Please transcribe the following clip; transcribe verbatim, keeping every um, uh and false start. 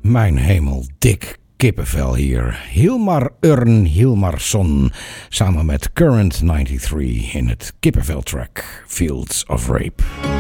Mijn hemel, dik kippenvel hier. Hilmar Örn Hilmarsson samen met Current drieënnegentig in het kippenvel track Fields of Rape.